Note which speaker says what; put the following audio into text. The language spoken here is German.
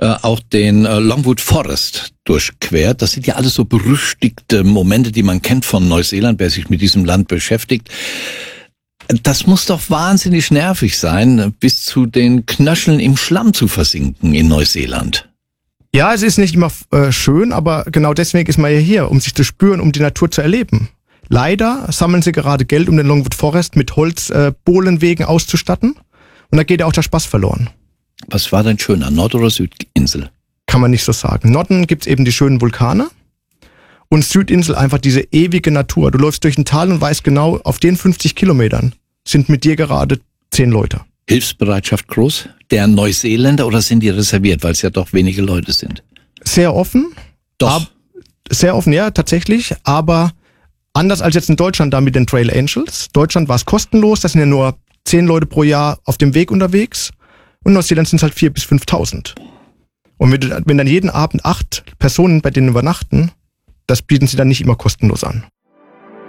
Speaker 1: auch den Longwood Forest durchquert. Das sind ja alles so berüchtigte Momente, die man kennt von Neuseeland, wer sich mit diesem Land beschäftigt. Das muss doch wahnsinnig nervig sein, bis zu den Knöcheln im Schlamm zu versinken in Neuseeland.
Speaker 2: Ja, es ist nicht immer schön, aber genau deswegen ist man ja hier, um sich zu spüren, um die Natur zu erleben. Leider sammeln sie gerade Geld, um den Longwood Forest mit Holzbohlenwegen auszustatten. Und da geht ja auch der Spaß verloren.
Speaker 1: Was war denn schöner, Nord- oder Südinsel?
Speaker 2: Kann man nicht so sagen. Norden gibt's eben die schönen Vulkane und Südinsel einfach diese ewige Natur. Du läufst durch ein Tal und weißt genau, auf den 50 Kilometern sind mit dir gerade 10 Leute.
Speaker 1: Hilfsbereitschaft groß? Der Neuseeländer oder sind die reserviert, weil es ja doch wenige Leute sind?
Speaker 2: Sehr offen.
Speaker 1: Doch.
Speaker 2: Sehr offen, ja, tatsächlich. Aber anders als jetzt in Deutschland da mit den Trail Angels. Deutschland war es kostenlos. Das sind ja nur 10 Leute pro Jahr auf dem Weg unterwegs. Und in Neuseeland sind es halt 4.000 bis 5.000. Und wenn dann jeden Abend 8 Personen bei denen übernachten, das bieten sie dann nicht immer kostenlos an.